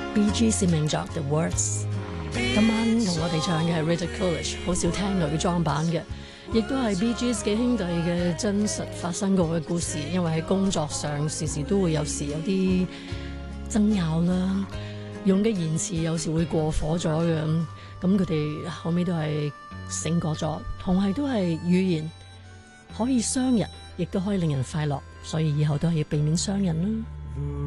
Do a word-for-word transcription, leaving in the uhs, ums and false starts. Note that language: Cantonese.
Bee Gees 名作 The Words。今晚同我哋唱嘅係 Rita Coolidge， 好少聽女裝版嘅，亦都係 Bee Gees 幾兄弟嘅真實發生過嘅故事。因為喺工作上時時都會有時有啲爭拗啦，用嘅言辭有時會過火咗嘅，咁佢哋後尾都係醒覺咗，同係都係語言可以傷人，亦都可以令人快樂，所以以後都係要避免傷人啦。